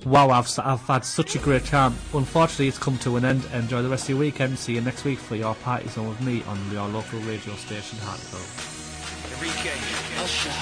Wow, I've had such a great time. Unfortunately, it's come to an end. Enjoy the rest of your weekend. See you next week for your party zone with me on your local radio station, Hartlepool.